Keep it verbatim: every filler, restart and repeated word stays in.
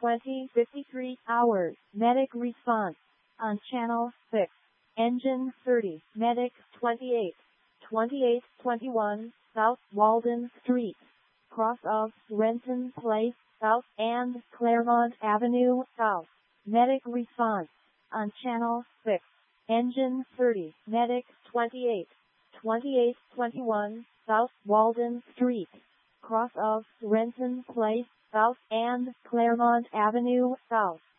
twenty fifty-three hours. Medic response on channel six. Engine thirty. Medic twenty-eight. twenty-eight twenty-one South Walden Street, cross of Renton Place South and Claremont Avenue South. Medic response on channel six. Engine thirty. Medic twenty-eight. twenty-eight twenty-one South Walden Street, cross of Renton Place South and Claremont Avenue South.